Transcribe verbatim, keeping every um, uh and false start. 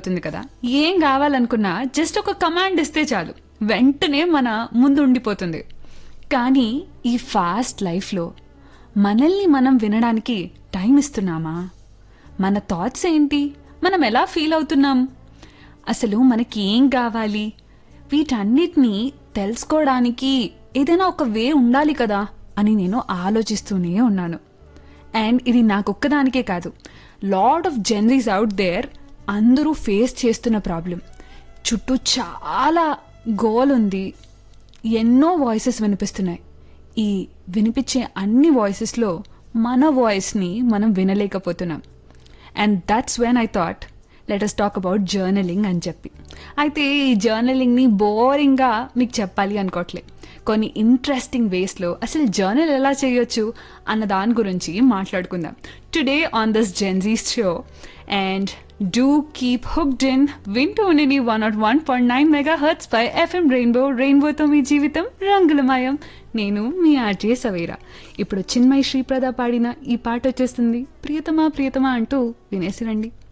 అవుతుంది కదా. ఏం కావాలనుకున్నా జస్ట్ ఒక కమాండ్ ఇస్తే చాలు, వెంటనే మన ముందు ఉండిపోతుంది. కానీ ఈ ఫాస్ట్ లైఫ్లో మనల్ని మనం వినడానికి టైం ఇస్తున్నామా? మన థాట్స్ ఏంటి? మనం ఎలా ఫీల్ అవుతున్నాం? అసలు మనకి ఏం కావాలి? వీటన్నిటినీ తెలుసుకోవడానికి ఏదైనా ఒక వే ఉండాలి కదా అని నేను ఆలోచిస్తూనే ఉన్నాను. అండ్ ఇది నాకొక్కదానికే కాదు, లాట్ ఆఫ్ జనరీస్ అవుట్ దేర్ అందరూ ఫేస్ చేస్తున్న ప్రాబ్లం. చుట్టూ చాలా గోల్ ఉంది, ఎన్నో వాయిసెస్ వినిపిస్తున్నాయి. ఈ వినిపించే అన్ని వాయిసెస్లో మన వాయిస్ని మనం వినలేకపోతున్నాం. And that's when I thought let us talk about journaling అని చెప్పి. అయితే ఈ జర్నలింగ్ని బోరింగ్గా మీకు చెప్పాలి అనుకోవట్లే, కొన్ని ఇంట్రెస్టింగ్ వేస్లో అసలు జర్నల్ ఎలా చేయొచ్చు అన్న దాని గురించి మాట్లాడుకుందాం today on this Gen Zs show. And do keep hooked in వింటూ ఉండండి one not one point nine mega hurts pi FM rainbow. రెయిన్బోతో మీ జీవితం రంగులమయం. నేను మీ ఆర్జే సవేరా. ఇప్పుడు చిన్మయి శ్రీప్రద పాడిన ఈ పాట వచ్చేస్తుంది, ప్రియతమా ప్రియతమా అంటూ వినేసి రండి.